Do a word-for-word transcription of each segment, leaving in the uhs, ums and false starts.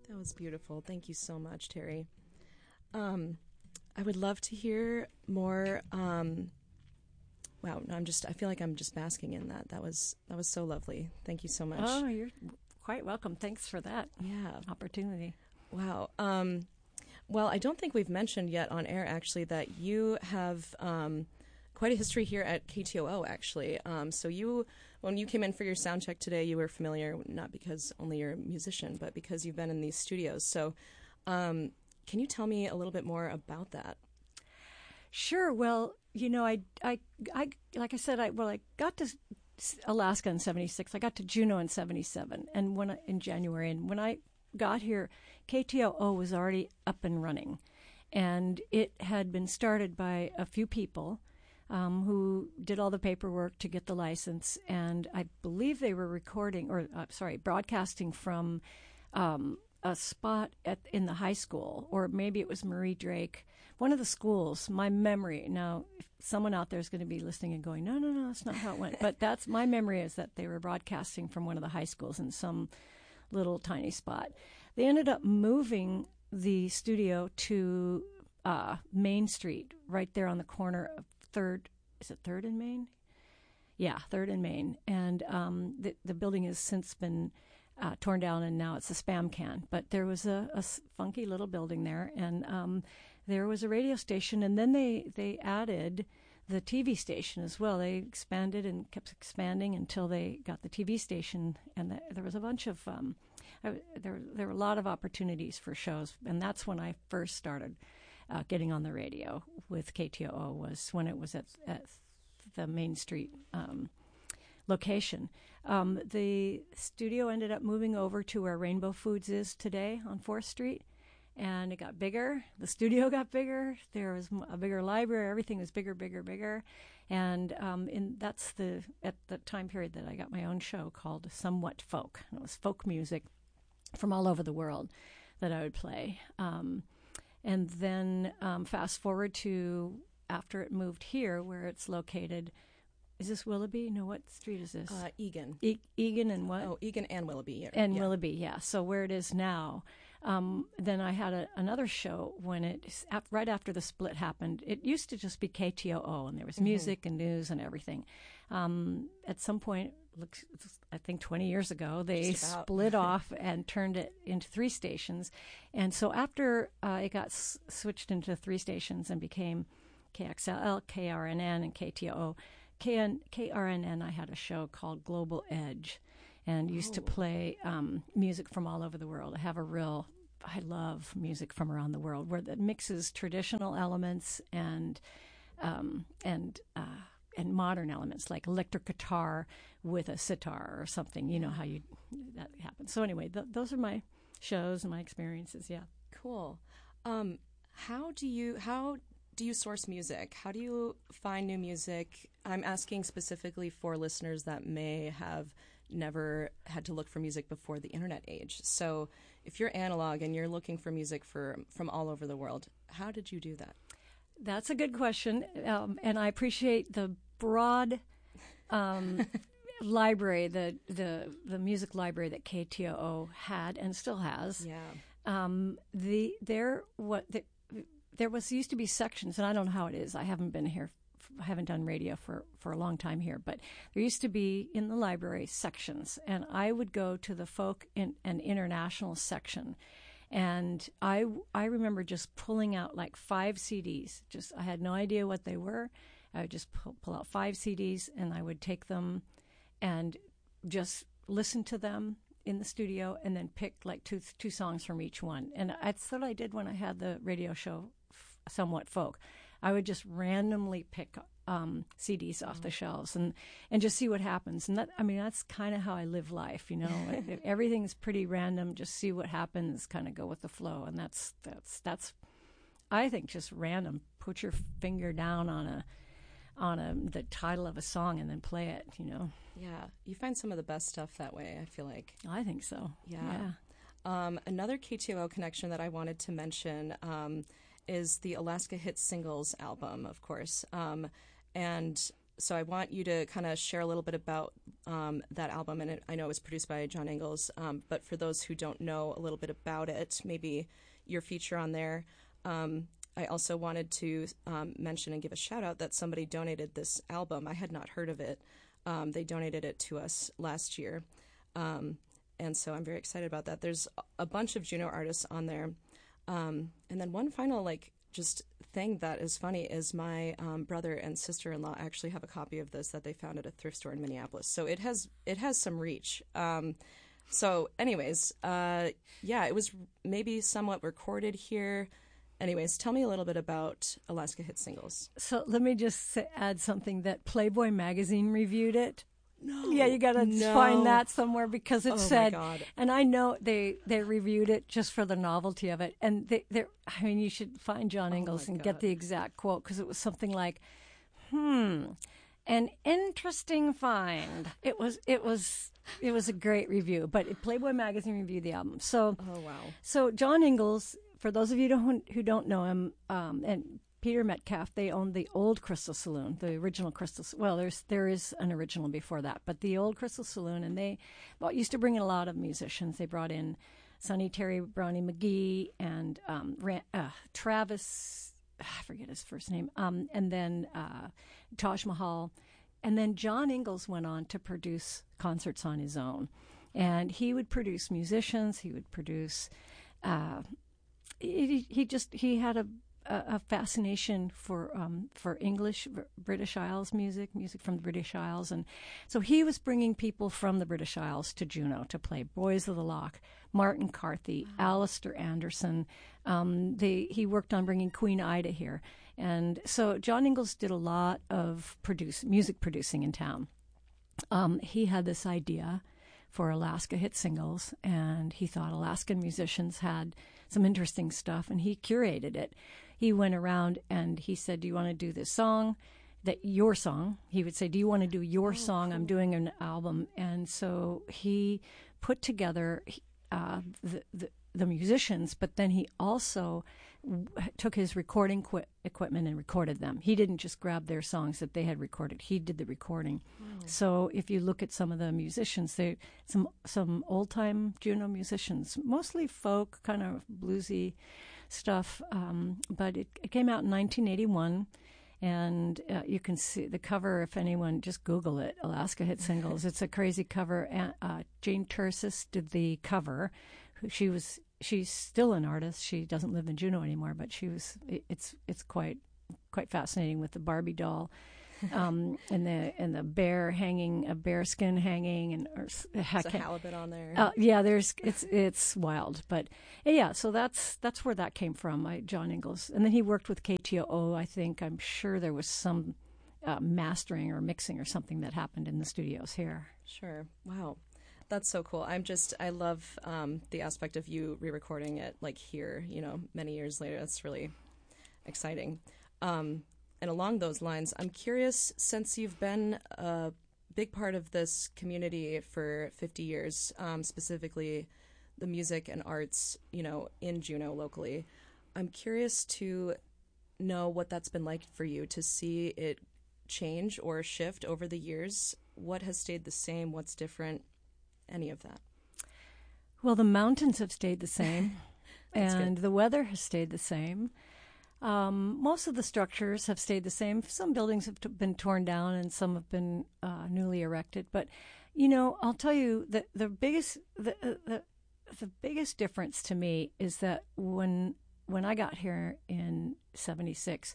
That was beautiful. Thank you so much, Terry. Um, I would love to hear more. Um, wow, no, I'm just. I feel like I'm just basking in that. That was that was so lovely. Thank you so much. Oh, you're quite welcome. Thanks for that. Yeah. Opportunity. Wow. Um, well, I don't think we've mentioned yet on air actually that you have um, quite a history here at K T O O. Actually, um, so you when you came in for your sound check today, you were familiar not because only you're a musician, but because you've been in these studios. So. Um, Can you tell me a little bit more about that? Sure. Well, you know, I, I, I like I said, I well, I got to Alaska in seventy-six. I got to Juneau in seventy-seven, and when I, in January, and when I got here, K T O O was already up and running, and it had been started by a few people um, who did all the paperwork to get the license, and I believe they were recording or uh, sorry, broadcasting from. Um, a spot at in the high school, or maybe it was Marie Drake, one of the schools. My memory, now, if someone out there is going to be listening and going, no, no, no, that's not how it went. But that's my memory is that they were broadcasting from one of the high schools in some little tiny spot. They ended up moving the studio to uh, Main Street, right there on the corner of Third. Is it Third and Main? Yeah, Third and Main. And um, the, the building has since been Uh, torn down, and now it's a spam can. But there was a, a funky little building there, and um, there was a radio station, and then they, they added the T V station as well. They expanded and kept expanding until they got the T V station, and the, there was a bunch of um, I, there there were a lot of opportunities for shows, and that's when I first started uh, getting on the radio with K T O O. Was when it was at, at the Main Street. Um, location. Um, the studio ended up moving over to where Rainbow Foods is today on fourth Street, and it got bigger. The studio got bigger. There was a bigger library. Everything was bigger, bigger, bigger. And um, in, that's the at the time period that I got my own show called Somewhat Folk. And it was folk music from all over the world that I would play. Um, and then um, fast forward to after it moved here, where it's located. Is this Willoughby? No, what street is this? Uh, Egan. E- Egan and what? Oh, Egan and Willoughby. Yeah. And yeah. Willoughby, yeah. So where it is now. Um, then I had a, another show when it, right after the split happened, it used to just be K T O O, and there was music mm-hmm. and news and everything. Um, at some point, I think twenty years ago, they split off and turned it into three stations. And so after uh, it got s- switched into three stations and became K X L L, K R N N, and K T O O, K R N N, I had a show called Global Edge, and used oh. to play um, music from all over the world. I have a real, I love music from around the world, where it mixes traditional elements and um, and uh, and modern elements, like electric guitar with a sitar or something. You know how you that happens. So anyway, th- those are my shows and my experiences. Yeah, cool. Um, how do you how do you source music? How do you find new music? I'm asking specifically for listeners that may have never had to look for music before the internet age. So if you're analog and you're looking for music for from all over the world, how did you do that? That's a good question, um, and I appreciate the broad um, library, the, the the music library that K T O O had and still has. Yeah. Um, the there what the, there was used to be sections, and I don't know how it is. I haven't been here. I haven't done radio for, for a long time here, but there used to be in the library sections, and I would go to the folk in, and international section. And I, I remember just pulling out like five C Ds. Just I had no idea what they were. I would just pull, pull out five C Ds, and I would take them and just listen to them in the studio, and then pick like two two songs from each one. And that's what I did when I had the radio show, Somewhat Folk. I would just randomly pick um, C Ds off mm-hmm. the shelves and, and just see what happens. And that, I mean, that's kind of how I live life, you know. Everything's pretty random. Just see what happens, kind of go with the flow. And that's that's that's, I think, just random. Put your finger down on a on a the title of a song and then play it, you know. Yeah, you find some of the best stuff that way, I feel like. I think so. Yeah. yeah. Um, another K T O O connection that I wanted to mention um, is the Alaska Hit Singles album, of course. Um, and so I want you to kind of share a little bit about um, that album. And it, I know it was produced by John Ingalls, um, but for those who don't know a little bit about it, maybe your feature on there. Um, I also wanted to um, mention and give a shout out that somebody donated this album. I had not heard of it. Um, they donated it to us last year. Um, and so I'm very excited about that. There's a bunch of Juneau artists on there. Um, and then one final, like, just thing that is funny is my um, brother and sister-in-law actually have a copy of this that they found at a thrift store in Minneapolis. So it has it has some reach. Um, so anyways, uh, yeah, it was maybe somewhat recorded here. Anyways, tell me a little bit about Alaska Hit Singles. So let me just say, add something that Playboy magazine reviewed it. No. Yeah, you got to no. find that somewhere because it oh said, my God. and I know they, they reviewed it just for the novelty of it. And they, they're, I mean, you should find John Ingalls oh and God. get the exact quote because it was something like, hmm, an interesting find. It was, it was, it was a great review, but Playboy magazine reviewed the album. So, Oh, wow. so John Ingalls, for those of you who, who don't know him, um, and Peter Metcalf, they owned the old Crystal Saloon, the original Crystal. Well, there's there is an original before that, but the old Crystal Saloon, and they well, used to bring in a lot of musicians. They brought in Sonny Terry, Brownie McGee, and um, Ran, uh, Travis. I forget his first name, um, and then uh, Taj Mahal, and then John Ingalls went on to produce concerts on his own, and he would produce musicians. He would produce. Uh, he, he just he had a a fascination for um, for English, British Isles music, music from the British Isles. And so he was bringing people from the British Isles to Juneau to play Boys of the Loch, Martin Carthy, wow. Alistair Anderson. Um, they, he worked on bringing Queen Ida here. And so John Ingalls did a lot of produce, music producing in town. Um, he had this idea for Alaska Hit Singles, and he thought Alaskan musicians had some interesting stuff, and he curated it. He went around and he said, do you want to do this song, that your song? He would say, do you want to do your oh, song? Cool. I'm doing an album. And so he put together uh, the, the, the musicians, but then he also w- took his recording qu- equipment and recorded them. He didn't just grab their songs that they had recorded. He did the recording. Oh. So if you look at some of the musicians, they some some old-time Juneau musicians, mostly folk, kind of bluesy stuff, um, but it, it came out in nineteen eighty-one, and uh, you can see the cover if anyone, just Google it, Alaska Hit Singles. It's a crazy cover. And, uh, Jane Tursis did the cover. She was she's still an artist. She doesn't live in Juneau anymore, but she was. It, it's it's quite quite fascinating with the Barbie doll. Um, and the and the bear hanging, a bear skin hanging, and or, heck, there's a halibut on there. Uh, yeah, there's it's it's wild, but yeah. So that's that's where that came from. I, John Ingalls, and then he worked with K T O O. I think I'm sure there was some uh, mastering or mixing or something that happened in the studios here. Sure. Wow, that's so cool. I'm just I love um, the aspect of you re-recording it like here. You know, many years later. That's really exciting. Um, And along those lines, I'm curious, since you've been a big part of this community for fifty years, um, specifically the music and arts, you know, in Juneau locally, I'm curious to know what that's been like for you, to see it change or shift over the years. What has stayed the same? What's different? Any of that? Well, the mountains have stayed the same, and good. The weather has stayed the same. Um, most of the structures have stayed the same. Some buildings have t- been torn down and some have been uh, newly erected. But, you know, I'll tell you that the biggest the, the the biggest difference to me is that when when I got here in seventy-six,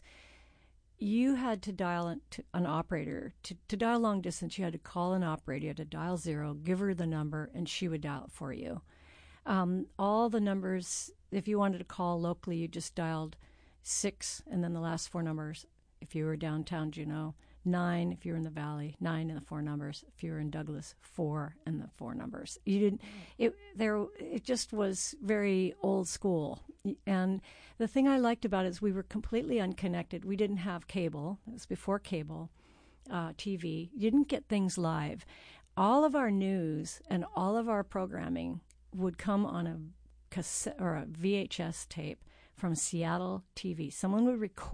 you had to dial an, to an operator. To, to dial long distance, you had to call an operator. You had to dial zero, give her the number, and she would dial it for you. Um, all the numbers, if you wanted to call locally, you just dialed six, and then the last four numbers if you were downtown Juneau, nine if you were in the valley, nine and the four numbers if you were in Douglas, four and the four numbers. You didn't. It there. It just was very old school. And the thing I liked about it is we were completely unconnected. We didn't have cable. It was before cable, uh, T V. You didn't get things live. All of our news and all of our programming would come on a cassette or a V H S tape from Seattle T V. Someone would record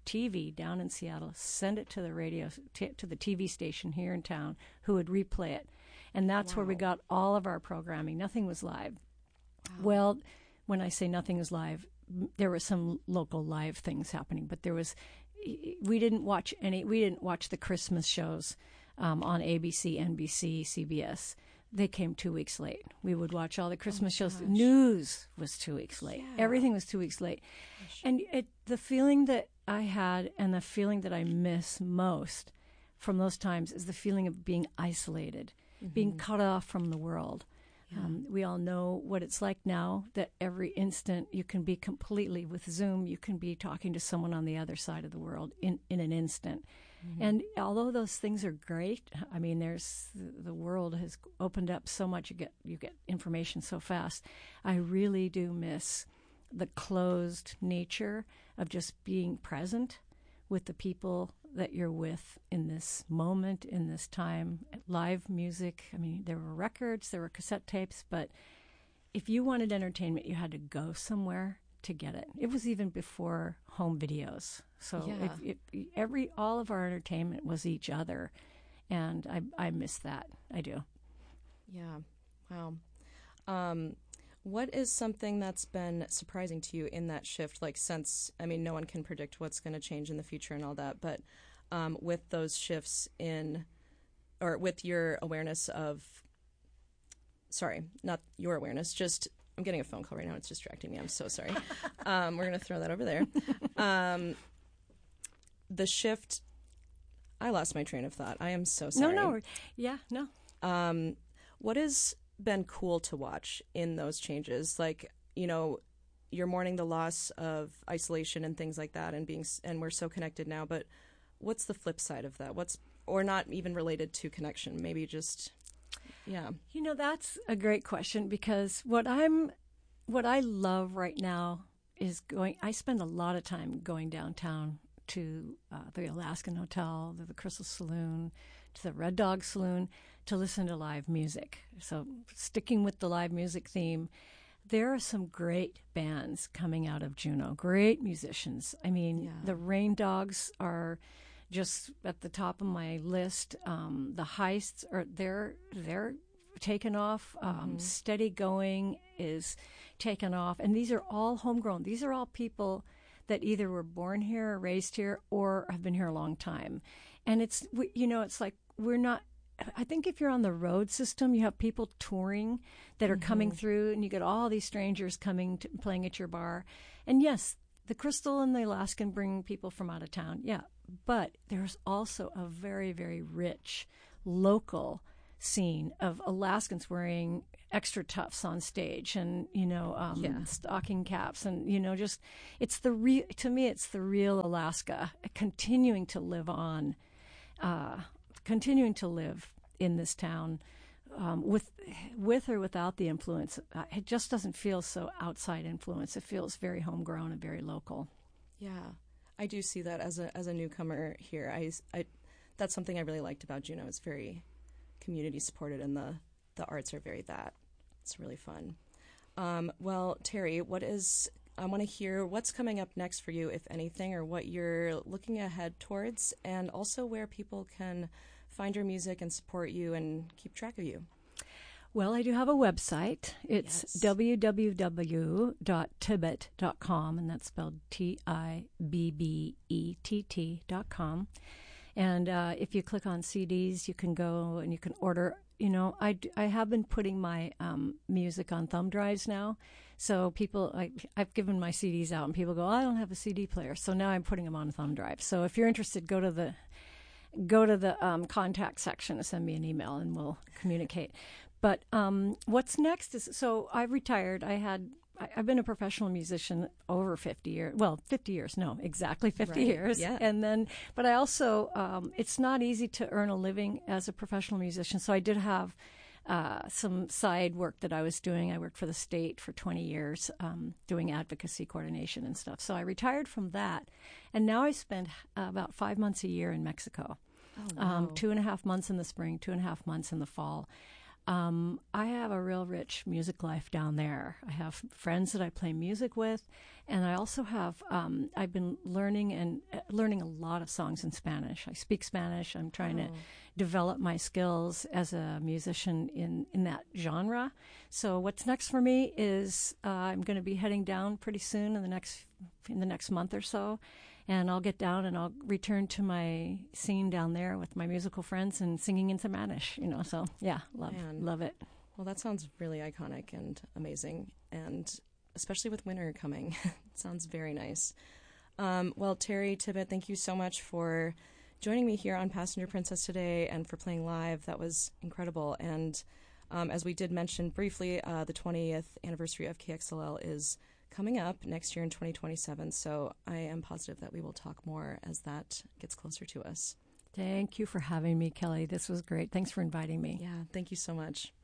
T V down in Seattle, send it to the radio, t- to the T V station here in town, who would replay it. And that's wow. where we got all of our programming. Nothing was live. Wow. Well, when I say nothing was live, there were some local live things happening, but there was, we didn't watch any, we didn't watch the Christmas shows um, on A B C, N B C, C B S. They came two weeks late. We would watch all the Christmas oh shows. The news was two weeks late. Yeah. Everything was two weeks late. Gosh. And it, the feeling that I had and the feeling that I miss most from those times is the feeling of being isolated, mm-hmm. being cut off from the world. Yeah. Um, we all know what it's like now, that every instant you can be completely, with Zoom, you can be talking to someone on the other side of the world in, in an instant. Mm-hmm. And although those things are great, I mean, there's the world has opened up so much. You get you get information so fast. I really do miss the closed nature of just being present with the people that you're with in this moment, in this time. Live music. I mean, there were records, there were cassette tapes, but if you wanted entertainment, you had to go somewhere to get it. It was even before home videos. So yeah. it, it, every all of our entertainment was each other, and I I miss that. I do. Yeah. Wow. Um, what is something that's been surprising to you in that shift? Like, since, I mean, no one can predict what's going to change in the future and all that, but um, with those shifts in, or with your awareness of, sorry, not your awareness, just I'm getting a phone call right now. It's distracting me. I'm so sorry. Um, we're going to throw that over there. Um, the shift, I lost my train of thought. I am so sorry. No, no. Yeah, no. Um, what has been cool to watch in those changes? Like, you know, you're mourning the loss of isolation and things like that, and being, and we're so connected now. But what's the flip side of that? What's, or not even related to connection? Maybe just... Yeah. You know, that's a great question, because what I'm, what I love right now is going, I spend a lot of time going downtown to uh, the Alaskan Hotel, to the Crystal Saloon, to the Red Dog Saloon to listen to live music. So sticking with the live music theme, there are some great bands coming out of Juneau, great musicians. I mean, yeah. the Rain Dogs are just at the top of my list. Um, the Heists are they're they're taken off. Um, mm-hmm. Steady Going is taken off, and these are all homegrown. These are all people that either were born here or raised here or have been here a long time. And it's you know it's like we're not. I think if you're on the road system, you have people touring that are mm-hmm. coming through, and you get all these strangers coming to, playing at your bar. And yes, the Crystal and the Alaskan bring people from out of town. Yeah. But there's also a very, very rich local scene of Alaskans wearing extra tufts on stage, and, you know, um, yeah. stocking caps, and, you know, just, it's the real, to me, it's the real Alaska continuing to live on, uh, continuing to live in this town um, with, with or without the influence. Uh, it just doesn't feel so outside influence. It feels very homegrown and very local. Yeah. I do see that as a as a newcomer here. I, I, that's something I really liked about Juneau. It's very community supported, and the, the arts are very that. It's really fun. Um, well, Terry, what is I want to hear what's coming up next for you, if anything, or what you're looking ahead towards, and also where people can find your music and support you and keep track of you. Well, I do have a website. It's yes. w w w dot tibbett dot com, and that's spelled T I B B E T T dot com. And uh, if you click on C Ds, you can go and you can order. You know, I, I have been putting my um, music on thumb drives now. So people, I, I've given my C Ds out, and people go, oh, I don't have a C D player. So now I'm putting them on a thumb drive. So if you're interested, go to the go to the um, contact section and send me an email, and we'll communicate. But um, what's next is, so I've retired. I had, I, I've been a professional musician over fifty years. Well, fifty years, no, exactly fifty right. years. Yeah. And then, but I also, um, it's not easy to earn a living as a professional musician. So I did have uh, some side work that I was doing. I worked for the state for twenty years um, doing advocacy coordination and stuff. So I retired from that. And now I spend uh, about five months a year in Mexico. Oh, wow. um, two and a half months in the spring, two and a half months in the fall. Um, I have a real rich music life down there. I have friends that I play music with, and I also have, um, I've been learning and uh, learning a lot of songs in Spanish. I speak Spanish. I'm trying Oh. to develop my skills as a musician in, in that genre. So what's next for me is uh, I'm going to be heading down pretty soon in the next in the next month or so, and I'll get down and I'll return to my scene down there with my musical friends and singing in Spanish. You know, so yeah, love Man. love it. Well, that sounds really iconic and amazing, and especially with winter coming. It sounds very nice. Um, well, Terry Tibbett, thank you so much for joining me here on Passenger Princess today and for playing live. That was incredible. And um, as we did mention briefly, uh, the twentieth anniversary of K X L L is coming up next year in twenty twenty-seven, so I am positive that we will talk more as that gets closer to us. Thank you for having me, Kelly. This was great. Thanks for inviting me. Yeah, thank you so much.